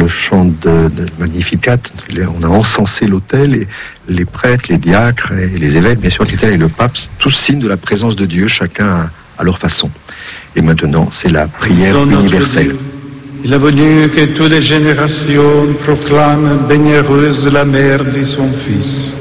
le chant de Magnificat, on a encensé l'autel et les prêtres, les diacres et les évêques, bien sûr, et le pape, tous signes de la présence de Dieu, chacun à leur façon. Et maintenant, c'est la prière universelle. Il est venu que toutes les générations proclament bienheureuse la mère de son Fils.